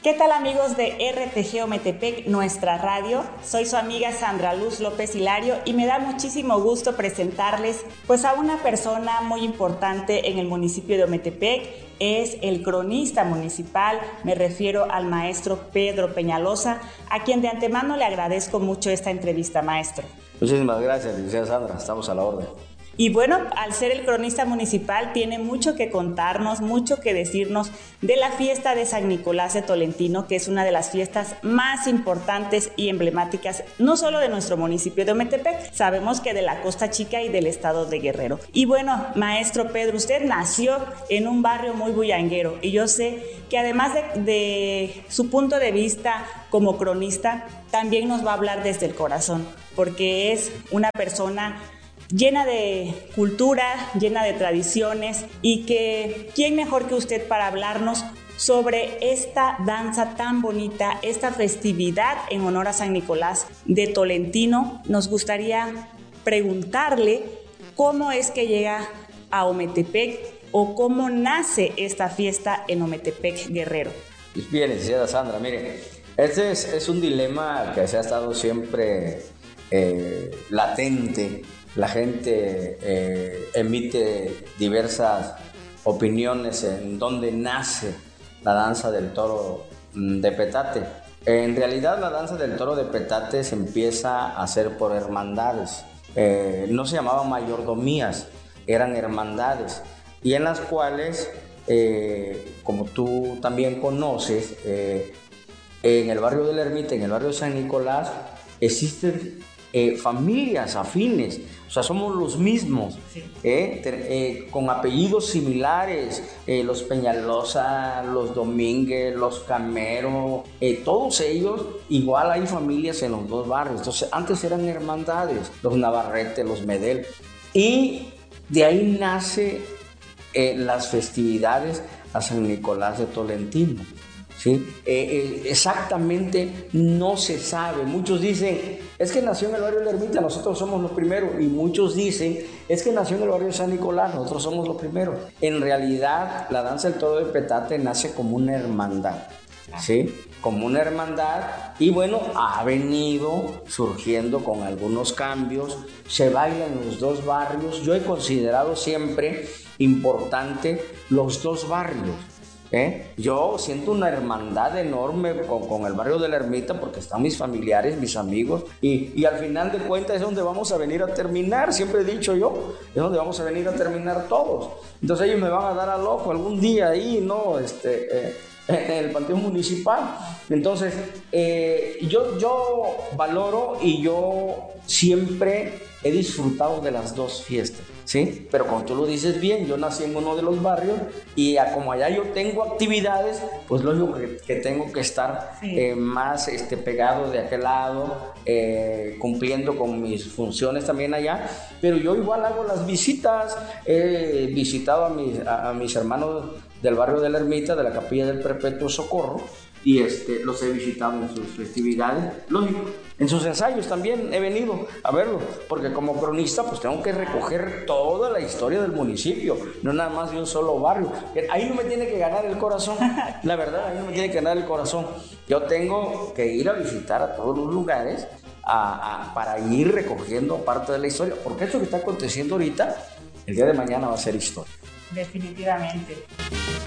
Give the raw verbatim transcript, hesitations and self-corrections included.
¿Qué tal, amigos de R T G Ometepec, nuestra radio? Soy su amiga Sandra Luz López Hilario y me da muchísimo gusto presentarles pues a una persona muy importante en el municipio de Ometepec. Es el cronista municipal, me refiero al maestro Pedro Peñalosa, a quien de antemano le agradezco mucho esta entrevista, maestro. Muchísimas gracias, licenciada Sandra, estamos a la orden. Y bueno, al ser el cronista municipal, tiene mucho que contarnos, mucho que decirnos de la fiesta de San Nicolás de Tolentino, que es una de las fiestas más importantes y emblemáticas, no solo de nuestro municipio de Ometepec, sabemos que de la Costa Chica y del estado de Guerrero. Y bueno, maestro Pedro, usted nació en un barrio muy bullanguero y yo sé que además de, de su punto de vista como cronista, también nos va a hablar desde el corazón, porque es una persona llena de cultura, llena de tradiciones, y que quién mejor que usted para hablarnos sobre esta danza tan bonita, esta festividad en honor a San Nicolás de Tolentino. Nos gustaría preguntarle cómo es que llega a Ometepec o cómo nace esta fiesta en Ometepec, Guerrero. Bien, licenciada Sandra, mire, este es, es un dilema que se ha estado siempre eh, latente. La gente eh, emite diversas opiniones en dónde nace la danza del toro de petate. En realidad, la danza del toro de petate se empieza a hacer por hermandades. Eh, no se llamaban mayordomías, eran hermandades, y en las cuales, eh, como tú también conoces, eh, en el barrio de la Ermita, en el barrio de San Nicolás, existen Eh, familias afines, o sea, somos los mismos, sí. eh, eh, con apellidos similares, eh, los Peñalosa, los Domínguez, los Camero, eh, todos ellos, igual hay familias en los dos barrios. Entonces, antes eran hermandades, los Navarrete, los Medel, y de ahí nace eh, las festividades a San Nicolás de Tolentino. ¿Sí? Eh, eh, exactamente no se sabe. Muchos dicen, es que nació en el barrio de la Ermita, nosotros somos los primeros. Y muchos dicen, es que nació en el barrio de San Nicolás, nosotros somos los primeros. En realidad, la danza del toro de petate nace como una hermandad, ¿sí? Como una hermandad, y bueno, ha venido surgiendo con algunos cambios. Se baila en los dos barrios. Yo he considerado siempre importante los dos barrios. ¿Eh? Yo siento una hermandad enorme con, con el barrio de la Ermita, porque están mis familiares, mis amigos, y, y al final de cuentas es donde vamos a venir a terminar. Siempre he dicho yo, es donde vamos a venir a terminar todos. Entonces ellos me van a dar al ojo algún día ahí, ¿no? Este, eh, en el panteón municipal. Entonces eh, yo, yo valoro y yo siempre he disfrutado de las dos fiestas, ¿sí? Pero como tú lo dices bien, yo nací en uno de los barrios y a, como allá yo tengo actividades, pues lógico que, que tengo que estar sí. eh, más este, pegado de aquel lado, eh, cumpliendo con mis funciones también allá. Pero yo igual hago las visitas, he visitado a mis, a, a mis hermanos del barrio de la Ermita, de la Capilla del Perpetuo Socorro, y este, los he visitado en sus festividades, lógico. En sus ensayos también he venido a verlo, porque como cronista pues tengo que recoger toda la historia del municipio, no nada más de un solo barrio. Ahí no me tiene que ganar el corazón, la verdad, ahí no me tiene que ganar el corazón. Yo tengo que ir a visitar a todos los lugares a, a, para ir recogiendo parte de la historia, porque esto que está aconteciendo ahorita, el día de mañana va a ser historia. Definitivamente.